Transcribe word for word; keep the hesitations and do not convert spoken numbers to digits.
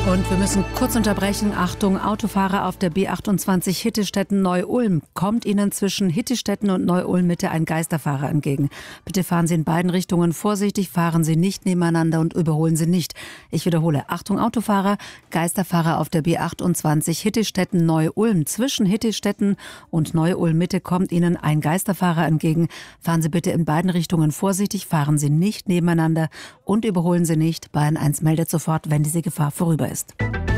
Und wir müssen kurz unterbrechen. Achtung, Autofahrer auf der B achtundzwanzig Hittestetten-Neu-Ulm. Kommt Ihnen zwischen Hittestetten und Neu-Ulm-Mitte ein Geisterfahrer entgegen. Bitte fahren Sie in beiden Richtungen vorsichtig, fahren Sie nicht nebeneinander und überholen Sie nicht. Ich wiederhole, Achtung, Autofahrer, Geisterfahrer auf der B achtundzwanzig Hittestetten-Neu-Ulm. Zwischen Hittestetten und Neu-Ulm-Mitte kommt Ihnen ein Geisterfahrer entgegen. Fahren Sie bitte in beiden Richtungen vorsichtig, fahren Sie nicht nebeneinander und überholen Sie nicht. Bayern eins meldet sofort, wenn diese Gefahr vorüber ist.